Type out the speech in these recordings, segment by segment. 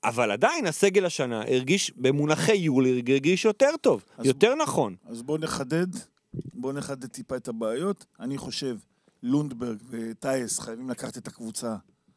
אבל עדיין הסגל השנה הרגיש, במונחי יורוליג, הרגיש יותר טוב, יותר נכון. אז בוא נחדד טיפה את הבעיות. אני חושב, לונדברג וטייס חייבים לקחת את הקבוצה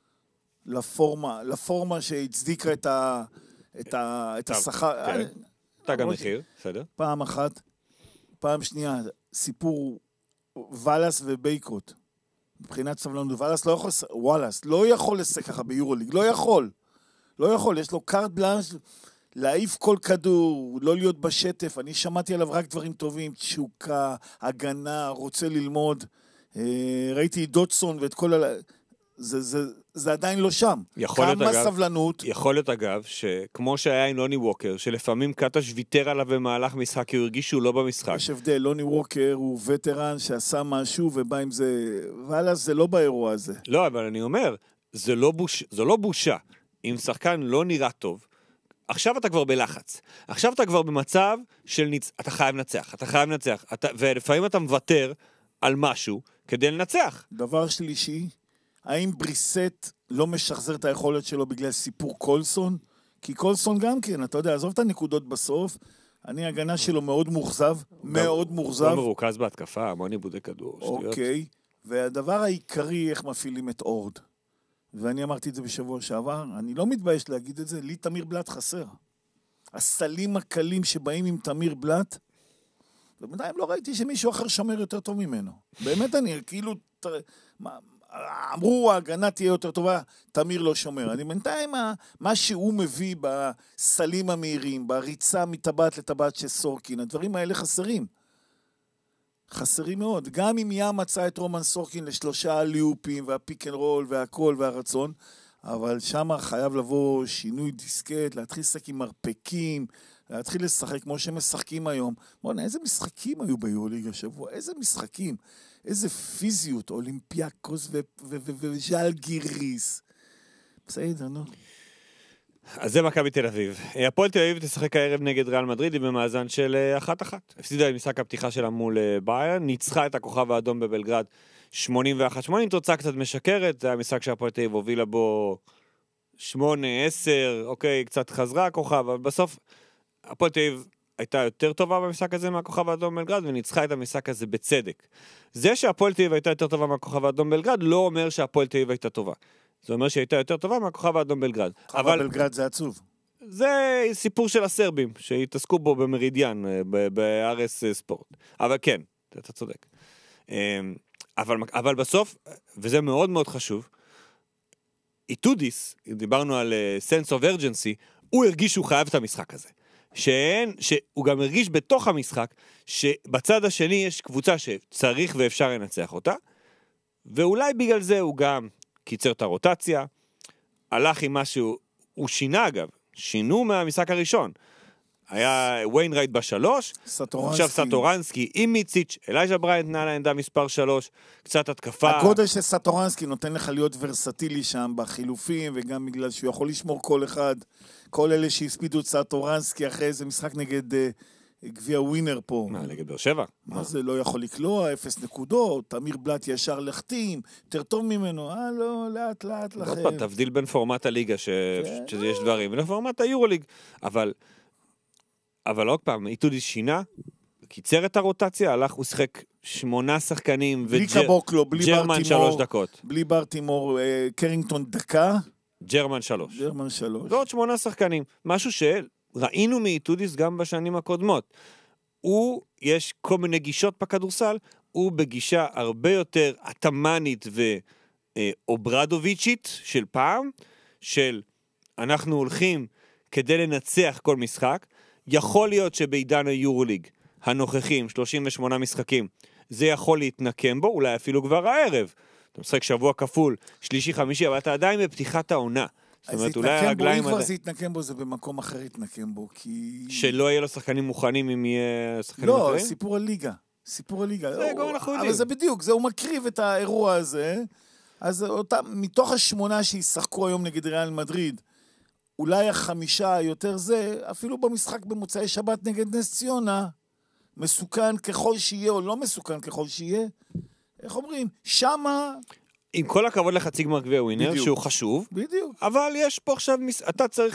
לפורמה שהצדיקה את השכר. תג המחיר, בסדר. פעם אחת. פעם שנייה, סיפור וואלאס ובייקוט. מבחינת סבלנות, וואלאס לא יכול לשחק ככה ביורוליג, לא יכול, יש לו קארט בלאנש, להעיף כל כדור, לא להיות בשטף, אני שמעתי עליו רק דברים טובים, תשוקה, הגנה, רוצה ללמוד, ראיתי דוטסון ואת כל זה עדיין לא שם. כמה סבלנות. יכול להיות אגב, שכמו שהיה עם לוני ווקר, שלפעמים קטש ויתר עליו במהלך משחק, כי הוא הרגיש שהוא לא במשחק. יש הבדל, לוני ווקר הוא וטרן שעשה משהו ובא עם זה, ואללה, זה לא באירוע הזה. לא, אבל אני אומר, זו לא בושה. אם שחקן לא נראה טוב, עכשיו אתה כבר בלחץ. עכשיו אתה כבר במצב של אתה חייב לנצח. ולפעמים אתה מוותר על משהו כדי לנצח. דבר שלישי, האם בריסט לא משחזר את היכולת שלו בגלל סיפור קולסון? כי קולסון גם כן, אתה יודע, עזוב את הנקודות בסוף, הגנה שלו מאוד מורחזב, מאוד מורחזב. לא מרוכז בהתקפה, המון איבודי כדור. אוקיי, והדבר העיקרי, איך מפעילים את אורד. ואני אמרתי את זה בשבוע שעבר, אני לא מתבייש להגיד את זה, לי תמיר בלט חסר. הסלים הקלים שבאים עם תמיר בלט, ובינתיים לא ראיתי שמישהו אחר שומר יותר טוב ממנו. באמת אני, כאילו, אמרו, ההגנה תהיה יותר טובה, תמיר לא שומר. אני בינתיים, מה שהוא מביא בסלים המהירים, בריצה מטבעת לטבעת של סורקין, הדברים האלה חסרים מאוד. גם אם ים מצא את רומן סורקין לשלושה ליופים, והפיק אנד רול, והכל, והרצון, אבל שם חייב לבוא שינוי דיסקט, להתחיל לשחק עם מרפקים, להתחיל לשחק כמו שהם משחקים היום. בוא'נה, איזה משחקים היו ביורוליג השבוע? איזה משחקים? איזה פיזיות, אולימפיאקוס וז'אלגיריס. בסדר, נו. אז זה מכבי תל אביב. הפועל תל אביב תשחק הערב נגד ריאל מדריד במאזן של 1-1. הפסידה למשחק הפתיחה שלה מול ביירן, ניצחה את הכוכב האדום בבלגרד 81-80, תוצאה קצת משקרת, זה היה משחק שהפועל תל אביב הובילה בו 8-10, אוקיי, קצת חזרה הכוכב, אבל בסוף הפועל תל אביב הייתה יותר טובה במשחק הזה מהכוכב האדום בבלגרד, וניצחה את המשחק הזה בצדק. זה שהפועל תל אביב הייתה יותר טובה מהכוכב האדום בבלגרד, לא אומר שהפועל תל אביב הייתה טובה. זה אומר שהיא הייתה יותר טובה מהכוכב האדום בלגרד. אבל בלגרד זה עצוב. זה סיפור של הסרבים, שהתעסקו בו במרידיאן, בארס ספורט. אבל כן, אתה צודק. אבל בסוף, וזה מאוד מאוד חשוב, איטודיס, דיברנו על sense of urgency, הוא הרגיש שהוא חייב את המשחק הזה. שהוא גם הרגיש בתוך המשחק, שבצד השני יש קבוצה שצריך ואפשר לנצח אותה, ואולי בגלל זה הוא גם קיצר את הרוטציה, הלך עם משהו, הוא שינה אגב, שינו מהמשחק הראשון. היה ויינרייט בשלוש, עכשיו סטורנסקי עם מיציץ', אלייג'ה בריינט נע לעמדה מספר 3, קצת התקפה. הגודל של סטורנסקי נותן לך להיות ורסטילי שם בחילופים, וגם בגלל שהוא יכול לשמור כל אחד, כל אלה שהספידו את סטורנסקי אחרי איזה משחק נגד גביע ווינר פה. מה, נגד באר שבע? מה זה, לא יכול לקלוע, 0 נקודות, תמיר בלט ישר לחתים, יותר טוב ממנו, לא, לאט לכם. תבדיל בין פורמט הליגה שיש דברים, ולפורמט היורוליג, אבל עוד פעם, איטודיס שינה, קיצר את הרוטציה, הלך, הוא שחק 8 שחקנים, וג'רמן 3 דקות. בלי ברטימור, קרינגטון דקה. ג'רמן 3. ועוד 8 שחקנים. משהו שראינו מאיטודיס גם בשנים הקודמות. יש כל מיני גישות בכדורסל, הוא בגישה הרבה יותר אטמנית ואוברדוביצ'ית של פעם, של אנחנו הולכים כדי לנצח כל משחק, יכול להיות שבעידן היורוליג הנוכחים, 38 משחקים, זה יכול להתנקם בו, אולי אפילו כבר הערב. אתה משחק שבוע כפול, שלישי, חמישי, אבל אתה עדיין בפתיחת העונה. זאת אומרת, אולי הרגליים... אם כבר זה יתנקם בו, זה במקום אחר יתנקם בו, כי... שלא יהיה לו שחקנים מוכנים אם יהיה שחקנים אחרים? לא, סיפור הליגה. זה גם אנחנו יודעים. אבל זה בדיוק, הוא מקריב את האירוע הזה, אז מתוך 8 שישחקו היום נגד ריאל מדריד, אולי 5 יותר זה, אפילו במשחק במוצאי שבת נגד נס ציונה, מסוכן ככל שיהיה או לא מסוכן ככל שיהיה, איך אומרים? שמה... עם כל הכבוד לחצי גמר גביע ווינר, שהוא חשוב, בדיוק. אבל יש פה עכשיו, אתה צריך